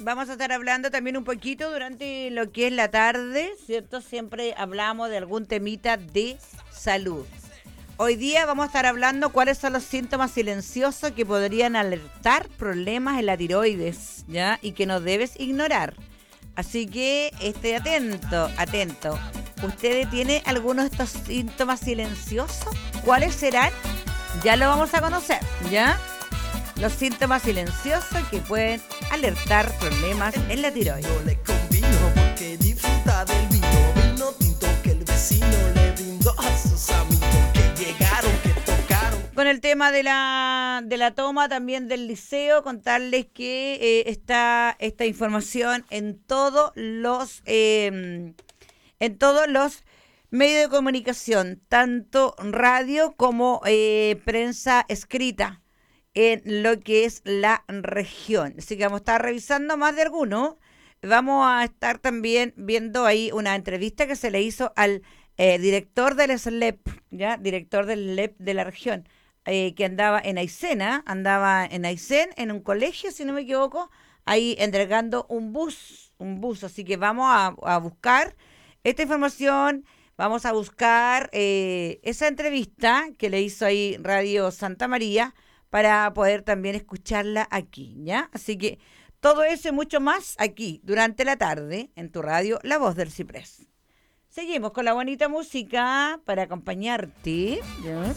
vamos a estar hablando también un poquito durante lo que es la tarde, ¿cierto? Siempre hablamos de algún temita de salud. Hoy día vamos a estar hablando cuáles son los síntomas silenciosos que podrían alertar problemas en la tiroides, ¿ya? Y que no debes ignorar. Así que esté atento. ¿Usted tiene alguno de estos síntomas silenciosos? ¿Cuáles serán? Ya lo vamos a conocer, ¿ya? Los síntomas silenciosos que pueden alertar problemas en la tiroides. Yo le convino porque disfruta del vino tinto que el vecino le brindó a sus amigos que llegaron, que tocaron. Con el tema de la toma también del liceo, contarles que está esta información en todos los medios de comunicación, tanto radio como prensa escrita, en lo que es la región. Así que vamos a estar revisando más de algunos. Vamos a estar también viendo ahí una entrevista que se le hizo al director del SLEP, ¿ya? Director del SLEP de la región, que andaba en Aysén, en un colegio, si no me equivoco, ahí entregando un bus. Así que vamos a buscar esta información, vamos a buscar esa entrevista que le hizo ahí Radio Santa María, para poder también escucharla aquí, ¿ya? Así que todo eso y mucho más aquí, durante la tarde, en tu radio, La Voz del Ciprés. Seguimos con la bonita música para acompañarte, ¿ya?